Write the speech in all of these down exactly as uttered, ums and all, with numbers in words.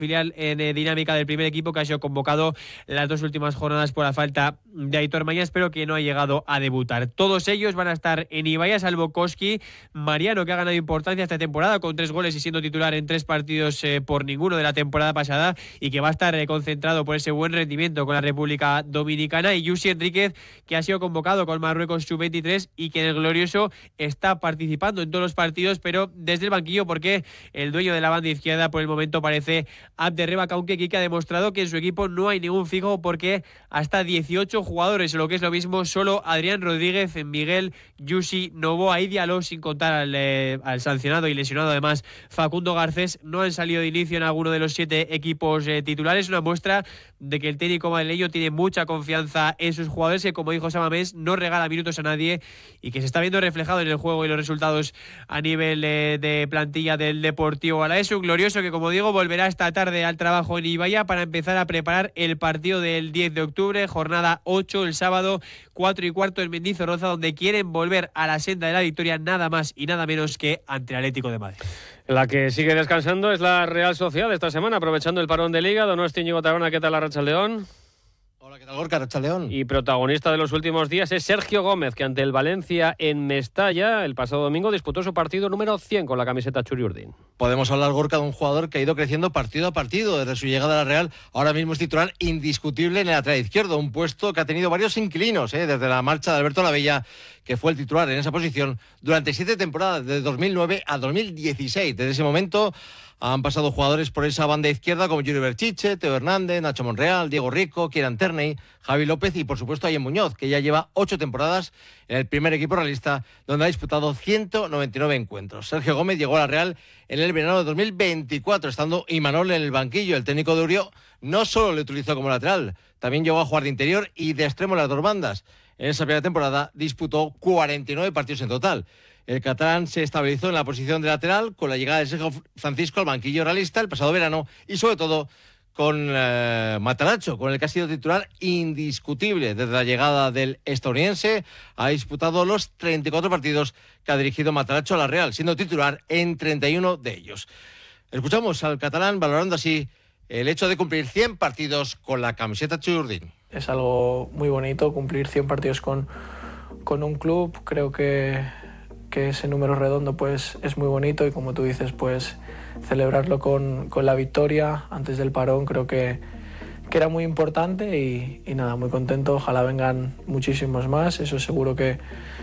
filial en eh, dinámica del primer equipo, que ha sido convocado las dos últimas jornadas por la falta de Aitor Mañas, pero que no ha llegado a debutar. Todos ellos van a estar en Ibaya, salvo Koski. Mariano, que ha ganado importancia esta temporada con tres goles y siendo titular en tres partidos eh, por ninguno de la temporada pasada, y que va a estar eh, concentrado por ese buen rendimiento con la República Dominicana. Y Yusi Enríquez, que ha sido convocado con Marruecos sub veintitrés y que en el glorioso está participando en todos los partidos, pero desde el banquillo, porque el dueño de la banda izquierda por el momento parece Abderrabak, aunque Kike ha demostrado que en su equipo no hay ningún fijo, porque hasta dieciocho jugadores, o lo que es lo mismo, solo Adrián Rodríguez, Miguel, Yusi, Novoa y Diallo, sin contar al, eh, al sancionado y lesionado además Facundo Garcés, no han salido de inicio en alguno de los siete equipos eh, titulares. Una muestra de que el técnico madrileño tiene mucha confianza en sus jugadores, que como dijo Samamés, no regala minutos a nadie, y que se está viendo reflejado en el juego y los resultados a nivel eh, de plantilla del Deportivo Alavés. Un glorioso que, como digo, volverá esta tarde al trabajo en Ibaya para empezar a preparar el partido del diez de octubre, jornada ocho, el sábado, cuatro y cuarto en Mendizorroza, donde quieren volver a la senda de la victoria, nada más y nada menos que ante el Atlético de Madrid. La que sigue descansando es la Real Sociedad esta semana, aprovechando el parón de Liga. Donosti, Íñigo Taberna, ¿qué tal la Arratsaldeón? Hola, ¿qué tal, Gorka? Arratsaldeón. Y protagonista de los últimos días es Sergio Gómez, que ante el Valencia en Mestalla el pasado domingo disputó su partido número cien con la camiseta Txuri-Urdin. Podemos hablar, Gorka, de un jugador que ha ido creciendo partido a partido desde su llegada a la Real. Ahora mismo es titular indiscutible en el lateral izquierdo, un puesto que ha tenido varios inquilinos, ¿eh? desde la marcha de Alberto Lavella, que fue el titular en esa posición durante siete temporadas, de dos mil nueve a dos mil dieciséis. Desde ese momento han pasado jugadores por esa banda izquierda como Yuri Berchiche, Teo Hernández, Nacho Monreal, Diego Rico, Kieran Terney, Javi López y por supuesto Ayen Muñoz, que ya lleva ocho temporadas en el primer equipo realista, donde ha disputado ciento noventa y nueve encuentros. Sergio Gómez llegó a la Real en el verano de dos mil veinticuatro, estando Imanol en el banquillo. El técnico de Urio no solo le utilizó como lateral, también llegó a jugar de interior y de extremo en las dos bandas. En esa primera temporada disputó cuarenta y nueve partidos en total. El catalán se estabilizó en la posición de lateral con la llegada de Sergio Francisco al banquillo realista el pasado verano, y sobre todo con eh, Matarazzo, con el que ha sido titular indiscutible desde la llegada del estadounidense. Ha disputado los treinta y cuatro partidos que ha dirigido Matarazzo a la Real, siendo titular en treinta y uno de ellos. Escuchamos al catalán valorando así el hecho de cumplir cien partidos con la camiseta Txuri-Urdin. Es algo muy bonito cumplir cien partidos con, con un club. Creo que, que ese número redondo pues, es muy bonito, y como tú dices, pues celebrarlo con, con la victoria antes del parón creo que, que era muy importante, y, y nada, muy contento. Ojalá vengan muchísimos más, eso seguro que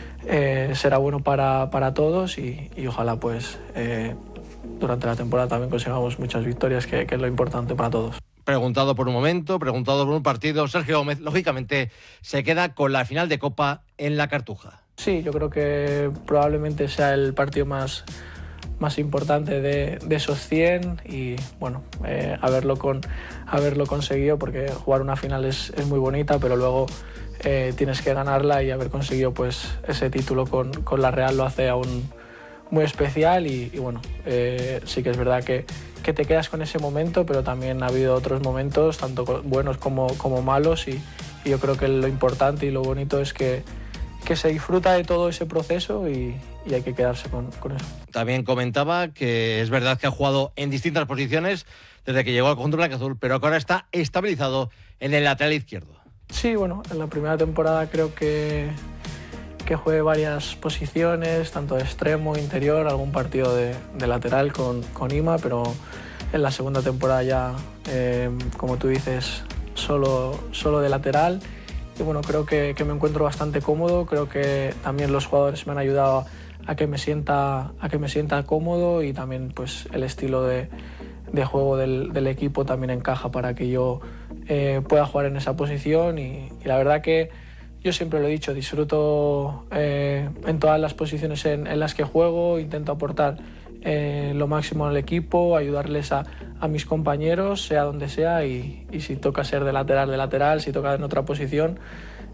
eh, será bueno para, para todos, y, y ojalá pues eh, durante la temporada también consigamos muchas victorias, que, que es lo importante para todos. Preguntado por un momento, preguntado por un partido, Sergio Gómez, lógicamente, se queda con la final de Copa en la Cartuja. Sí, yo creo que probablemente sea el partido más, más importante de, de esos cien, y bueno, eh, haberlo, con, haberlo conseguido, porque jugar una final es, es muy bonita, pero luego eh, tienes que ganarla, y haber conseguido pues, ese título con, con la Real lo hace aún muy especial. Y, y bueno, eh, sí que es verdad que que te quedas con ese momento, pero también ha habido otros momentos, tanto buenos como, como malos, y, y yo creo que lo importante y lo bonito es que, que se disfruta de todo ese proceso, y, y hay que quedarse con, con eso. También comentaba que es verdad que ha jugado en distintas posiciones desde que llegó al conjunto blanquiazul, pero que ahora está estabilizado en el lateral izquierdo. Sí, bueno, en la primera temporada creo que que juegue varias posiciones, tanto de extremo, interior, algún partido de, de lateral con, con Ima, pero en la segunda temporada ya, eh, como tú dices, solo, solo de lateral. Y bueno, creo que, que me encuentro bastante cómodo, creo que también los jugadores me han ayudado a que me sienta, a que me sienta cómodo, y también pues, el estilo de, de juego del, del equipo también encaja para que yo eh, pueda jugar en esa posición, y, y la verdad que yo siempre lo he dicho, disfruto eh, en todas las posiciones en, en las que juego, intento aportar eh, lo máximo al equipo, ayudarles a, a mis compañeros, sea donde sea, y, y si toca ser de lateral, de lateral, si toca en otra posición,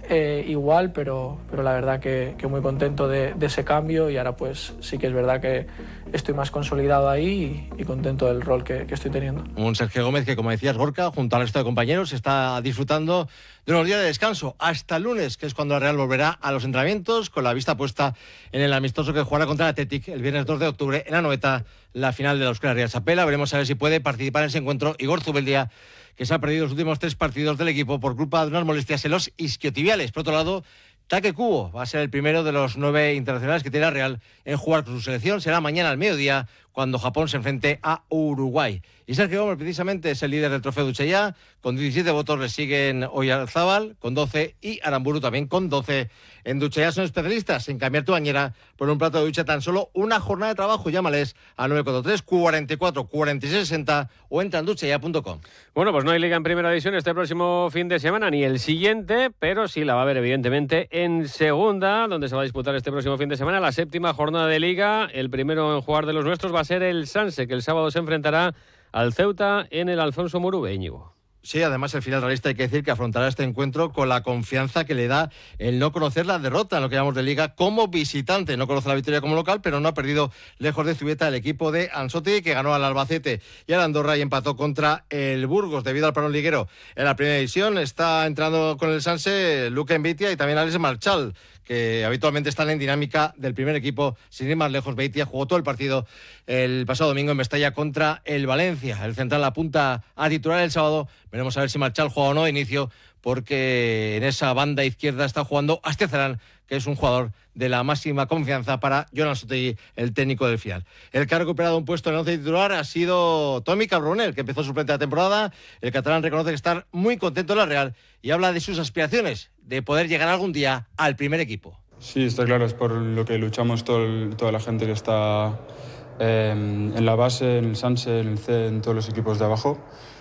eh, igual, pero, pero la verdad que, que muy contento de, de ese cambio y ahora pues sí que es verdad que estoy más consolidado ahí y, y contento del rol que, que estoy teniendo. Un Sergio Gómez que, como decías, Gorka, junto al resto de compañeros, está disfrutando de unos días de descanso hasta el lunes, que es cuando la Real volverá a los entrenamientos, con la vista puesta en el amistoso que jugará contra el Athletic el viernes dos de octubre en Anoeta, la final de la Euskal Herria Chapela. Veremos a ver si puede participar en ese encuentro Igor Zubeldia, que se ha perdido los últimos tres partidos del equipo por culpa de unas molestias en los isquiotibiales. Por otro lado, Take Kubo va a ser el primero de los nueve internacionales que tiene la Real en jugar con su selección. Será mañana al mediodía, cuando Japón se enfrente a Uruguay. Y Sergio Gómez, precisamente, es el líder del trofeo Duchella. Con diecisiete votos le siguen Oyarzábal con doce y Aramburu también con doce. En Duchella son especialistas en cambiar tu bañera por un plato de ducha tan solo una jornada de trabajo. Llámales a nueve cuatro tres, cuarenta y cuatro, cuarenta y seis sesenta o entra en duchella punto com. Bueno, pues no hay liga en primera división este próximo fin de semana ni el siguiente, pero sí la va a haber evidentemente en segunda, donde se va a disputar este próximo fin de semana la séptima jornada de liga. El primero en jugar de los nuestros va a ser el Sanse, que el sábado se enfrentará al Ceuta en el Alfonso Murube, Íñigo. Sí, además el final realista hay que decir que afrontará este encuentro con la confianza que le da el no conocer la derrota en lo que llamamos de Liga como visitante. No conoce la victoria como local, pero no ha perdido lejos de Zubieta el equipo de Ansotti, que ganó al Albacete y al Andorra y empató contra el Burgos debido al parón liguero. En la primera división está entrando con el Sanse Luca Envitia y también Alex Marchal, que habitualmente están en dinámica del primer equipo. Sin ir más lejos, Beitia jugó todo el partido el pasado domingo en Mestalla contra el Valencia. El central apunta a titular el sábado. Veremos a ver si Marchal juega o no de inicio, porque en esa banda izquierda está jugando Astiazarán, que es un jugador de la máxima confianza para Jonas Sotegui, el técnico del final. El que ha recuperado un puesto en el once titular ha sido Tommy Carbonell, que empezó suplente de la temporada. El catalán reconoce que está muy contento en la Real y habla de sus aspiraciones de poder llegar algún día al primer equipo. Sí, está claro, es por lo que luchamos todo el, toda la gente que está eh, en la base, en el Sanse, en el C, en todos los equipos de abajo.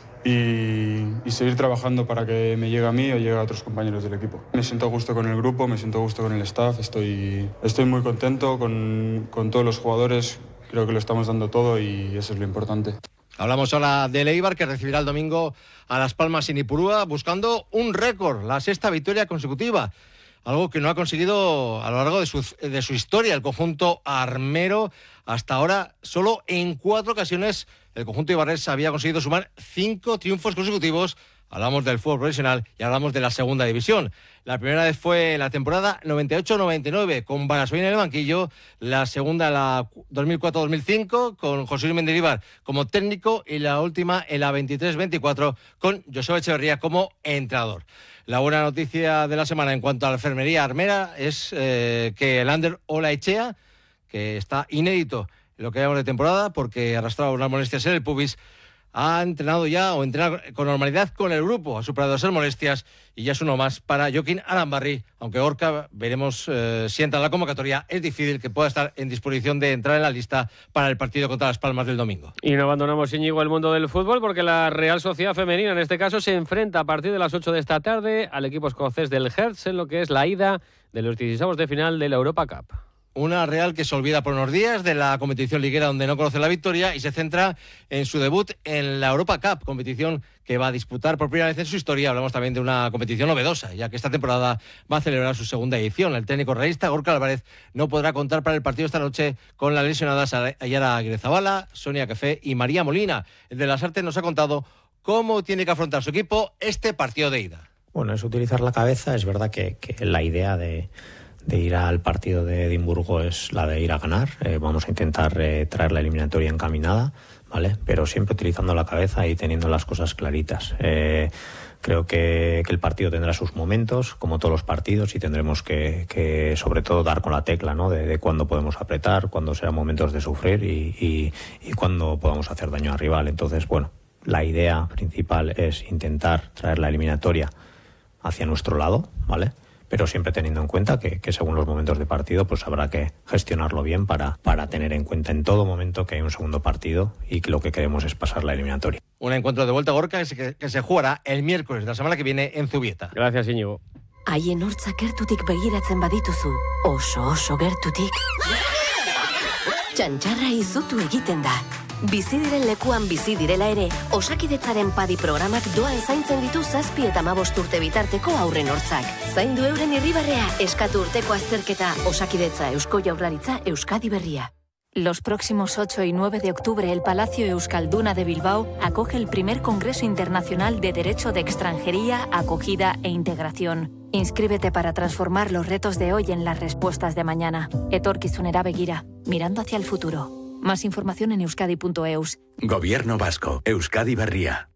Y, y seguir trabajando para que me llegue a mí o llegue a otros compañeros del equipo. Me siento a gusto con el grupo, me siento a gusto con el staff, estoy, estoy muy contento con, con todos los jugadores, creo que lo estamos dando todo y eso es lo importante. Hablamos ahora del Eibar, que recibirá el domingo a Las Palmas en Ipurúa, buscando un récord, la sexta victoria consecutiva. Algo que no ha conseguido a lo largo de su, de su historia el conjunto armero. Hasta ahora, solo en cuatro ocasiones el conjunto ibarrés había conseguido sumar cinco triunfos consecutivos. Hablamos del fútbol profesional y hablamos de la segunda división. La primera vez fue en la temporada noventa y ocho noventa y nueve con Barazón en el banquillo. La segunda, la dos mil cuatro dos mil cinco, con José Luis Mendilibar como técnico. Y la última, en la veintitrés veinticuatro, con Joseba Echeverría como entrenador. La buena noticia de la semana en cuanto a la enfermería armera es eh, que el Ander Olaechea, que está inédito en lo que llamamos de temporada porque arrastraba unas molestias en el pubis, ha entrenado ya o entrena con normalidad con el grupo, ha superado esas molestias y ya es uno más para Joaquín Arambarri, aunque Gorka veremos eh, si entra en la convocatoria. Es difícil que pueda estar en disposición de entrar en la lista para el partido contra Las Palmas del domingo. Y no abandonamos, Íñigo, el mundo del fútbol porque la Real Sociedad Femenina en este caso se enfrenta a partir de las ocho de esta tarde al equipo escocés del Hertz en lo que es la ida de los dieciséis de final de la Europa Cup. Una Real que se olvida por unos días de la competición liguera donde no conoce la victoria y se centra en su debut en la Europa Cup, competición que va a disputar por primera vez en su historia. Hablamos también de una competición novedosa, ya que esta temporada va a celebrar su segunda edición. El técnico realista Gorka Álvarez no podrá contar para el partido esta noche con las lesionadas Ayara Aguirrezabala, Sonia Café y María Molina. El de las Artes nos ha contado cómo tiene que afrontar su equipo este partido de ida. Bueno, es utilizar la cabeza. Es verdad que, que la idea de... de ir al partido de Edimburgo es la de ir a ganar. Eh, vamos a intentar eh, traer la eliminatoria encaminada, ¿vale? Pero siempre utilizando la cabeza y teniendo las cosas claritas. Eh, creo que, que el partido tendrá sus momentos, como todos los partidos, y tendremos que, que sobre todo, dar con la tecla, ¿no? De, de cuándo podemos apretar, cuándo serán momentos de sufrir y, y, y cuándo podamos hacer daño al rival. Entonces, bueno, la idea principal es intentar traer la eliminatoria hacia nuestro lado, ¿vale? Pero siempre teniendo en cuenta que, que según los momentos de partido pues habrá que gestionarlo bien para, para tener en cuenta en todo momento que hay un segundo partido y que lo que queremos es pasar la eliminatoria. Un encuentro de vuelta a Gorka que se, que se jugará el miércoles de la semana que viene en Zubieta. Gracias, Íñigo. Haien hortzak gertutik begiratzen badituzu, oso oso gertutik, txantxarra izutu egiten da. Bizi diren lekuan bizi direla ere, Osakidetzaren padi programak doan zaintzen ditu zazpi eta hamabost urte bitarteko haurren hortzak. Zaindu euren irribarrea, eskatu urteko azterketa, Osakidetza, Eusko Jaurlaritza, Euskadi Berria. Los próximos ocho y nueve de octubre, el Palacio Euskalduna de Bilbao acoge el primer Congreso Internacional de Derecho de Extranjería, Acogida e Integración. Inscríbete para transformar los retos de hoy en las respuestas de mañana. Etorkizunera begira, mirando hacia el futuro. Más información en euskadi punto eus. Gobierno vasco, Euskadi Berria.